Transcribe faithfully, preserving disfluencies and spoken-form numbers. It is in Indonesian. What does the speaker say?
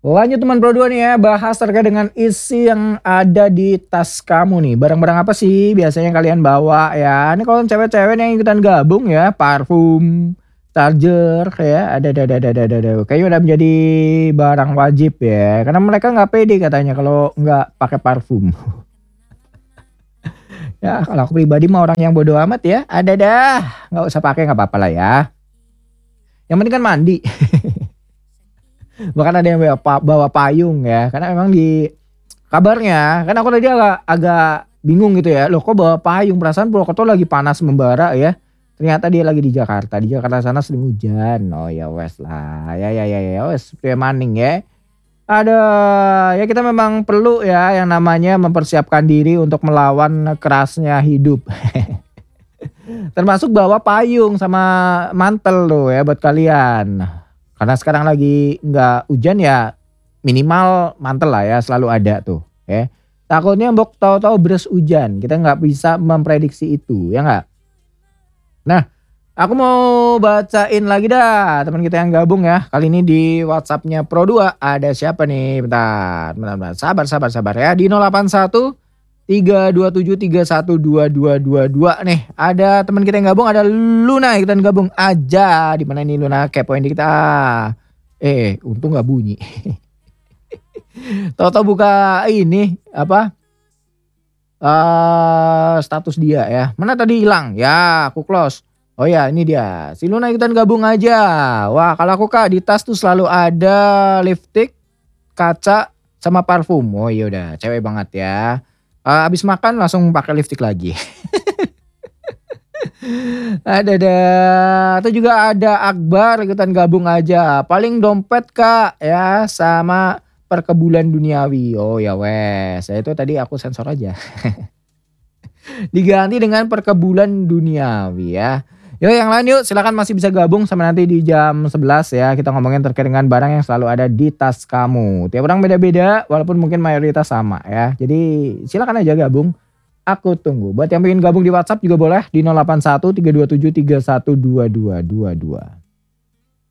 Lanjut teman Pro dua nih ya, bahas terkait dengan isi yang ada di tas kamu nih. Barang-barang apa sih biasanya kalian bawa ya? Ini kalau cewek-cewek nih yang ikutan gabung ya, parfum, charger ya, ada ada ada ada ada ada. Kayaknya udah menjadi barang wajib ya, karena mereka nggak pede katanya kalau nggak pakai parfum. Ya kalau aku pribadi mah orang yang bodo amat ya, ada dah, nggak usah pakai nggak apa-apa lah ya. Yang penting kan mandi. Bahkan ada yang bawa pa bawa payung ya, karena memang di kabarnya kan aku tadi agak agak bingung gitu ya, loh kok bawa payung, perasaan Purwokerto lagi panas membara ya, ternyata dia lagi di Jakarta, di Jakarta sana sering hujan. Oh ya wes lah, ya ya ya ya wes priye maning ya. Ada ya kita memang perlu ya yang namanya mempersiapkan diri untuk melawan kerasnya hidup. Termasuk bawa payung sama mantel tuh ya buat kalian. Karena sekarang lagi nggak hujan ya minimal mantel lah ya selalu ada tuh ya. Takutnya mbok tahu-tahu beres hujan, kita nggak bisa memprediksi itu, ya nggak? Nah, aku mau bacain lagi dah teman kita yang gabung ya. Kali ini di WhatsApp-nya Pro dua ada siapa nih? Bentar, bentar, bentar. Sabar, sabar, sabar ya. Di nol delapan satu tiga dua tujuh tiga satu dua dua dua dua nih. Ada teman kita yang gabung, ada Luna ikutan gabung aja. Di mana ini Luna? Kepoin dikit ah. Eh, untung nggak bunyi. Tahu-tahu buka ini apa? eh status dia ya. Mana tadi hilang? Ya, aku close. Oh ya, ini dia. Si Luna ikutan gabung aja. Wah, kalau aku Kak di tas tuh selalu ada lipstick, kaca, sama parfum. Oh iya udah, cewek banget ya. Eh, abis makan langsung pakai lipstick lagi. Ada ada. Atau juga ada Akbar ikutan gabung aja. Paling dompet Kak ya sama perkebunan duniawi. Oh ya wes. Saya itu tadi aku sensor aja. Diganti dengan perkebunan duniawi ya. Yuk yang lain yuk silakan masih bisa gabung sama nanti di jam sebelas ya. Kita ngomongin terkait dengan barang yang selalu ada di tas kamu. Tiap orang beda-beda walaupun mungkin mayoritas sama ya. Jadi silakan aja gabung. Aku tunggu. Buat yang pengen gabung di WhatsApp juga boleh di nol delapan satu tiga dua tujuh tiga satu dua dua dua dua.